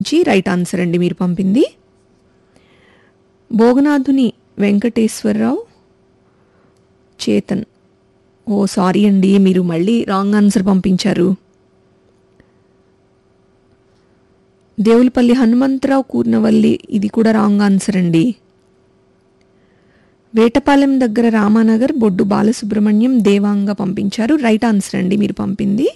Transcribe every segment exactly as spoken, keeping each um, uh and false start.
నుంచి right answer అండి మీరు పంపింది. భోగనాథుని వెంకటేశ్వరరావు చేతన్, ఓ సారీ అండి, మీరు మళ్ళీ రాంగ్ ఆన్సర్ పంపించారు. దేవులపల్లి హనుమంతరావు కూర్నవల్లి, ఇది కూడా రాంగ్ ఆన్సర్ అండి. వేటపాలెం దగ్గర రామానగర్ బొడ్డు బాలసుబ్రహ్మణ్యం దేవాంగ పంపించారు. రైట్ ఆన్సర్ అండి మీరు పంపింది.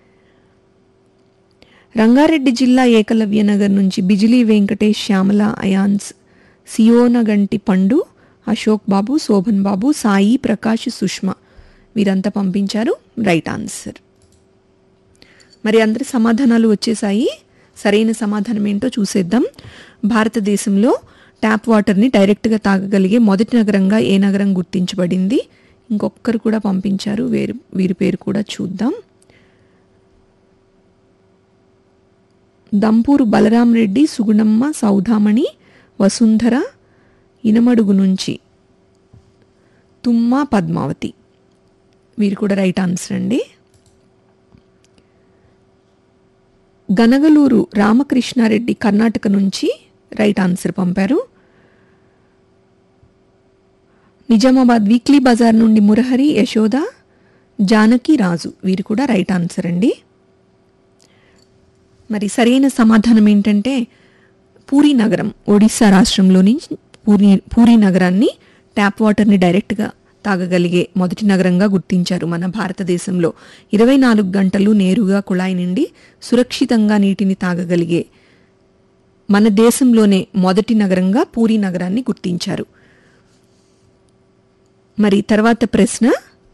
రంగారెడ్డి జిల్లా ఏకలవ్య నగర్ నుంచి బిజిలీ వెంకటేష్, శ్యామల, అయాన్స్, సియోనగంటి పండు, అశోక్ బాబు, శోభన్ బాబు, సాయి, ప్రకాష్, సుష్మ వీరంతా పంపించారు. Right answer. మరి అందరి సమాధానాలు వచ్చేసాయి. సరైన సమాధానం ఏంటో చూసేద్దాం. భారతదేశంలో ట్యాప్ వాటర్ని డైరెక్ట్గా తాగగలిగే మొదటి నగరంగా ఏ నగరం గుర్తించబడింది? ఇంకొకరు కూడా పంపించారు, వేరు వీరి పేరు కూడా చూద్దాం. దంపూరు బలరాం రెడ్డి, సుగుణమ్మ, సౌధామణి, వసుంధర, ఇనమడుగు నుంచి తుమ్మ పద్మావతి వీరు కూడా రైట్ ఆన్సర్ అండి. గనగలూరు రామకృష్ణారెడ్డి కర్ణాటక నుంచి రైట్ ఆన్సర్ పంపారు. నిజామాబాద్ వీక్లీ బజార్ నుండి మురహరి, యశోద, జానకి రాజు వీరు కూడా రైట్ ఆన్సర్ అండి. మరి సరైన సమాధానం ఏంటంటే పూరీ నగరం, ఒడిశా రాష్ట్రంలోని పూరీ పూరీ నగరాన్ని ట్యాప్ వాటర్ని డైరెక్ట్గా తాగగలిగే మొదటి నగరంగా గుర్తించారు మన భారతదేశంలో. ఇరవై నాలుగు గంటలు నేరుగా కుళాయి నుండి సురక్షితంగా నీటిని తాగగలిగే మన దేశంలోనే మొదటి నగరంగా పూరీ నగరాన్ని గుర్తించారు. మరి తర్వాత ప్రశ్న,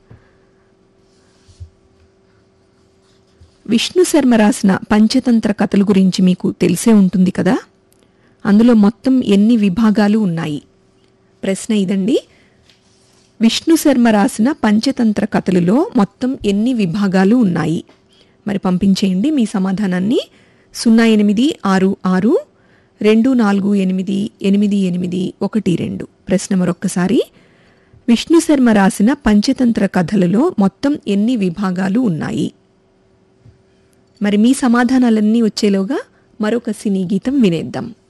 విష్ణు శర్మ రాసిన పంచతంత్ర కథల గురించి మీకు తెలిసే ఉంటుంది కదా, అందులో మొత్తం ఎన్ని విభాగాలు ఉన్నాయి? ప్రశ్న ఇదండి. విష్ణు శర్మ రాసిన పంచతంత్ర కథలలో మొత్తం ఎన్ని విభాగాలు ఉన్నాయి? మరి పంపించేయండి మీ సమాధానాన్ని. సున్నా ఎనిమిది ఆరు ఆరు రెండు నాలుగు ఎనిమిది ఎనిమిది ఎనిమిది ఒకటి రెండు. ప్రశ్న మరొక్కసారి, విష్ణు శర్మ రాసిన పంచతంత్ర కథలలో మొత్తం ఎన్ని విభాగాలు ఉన్నాయి? మరి మీ సమాధానాలన్నీ వచ్చేలోగా మరొక సినీ గీతం వినేద్దాం.